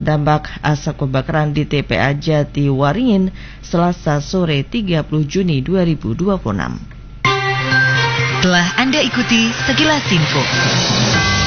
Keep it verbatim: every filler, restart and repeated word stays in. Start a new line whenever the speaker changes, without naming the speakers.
dampak asap kebakaran di T P A Jatiwaringin Selasa sore tiga puluh Juni dua ribu dua puluh enam.
Telah Anda ikuti sekilas info.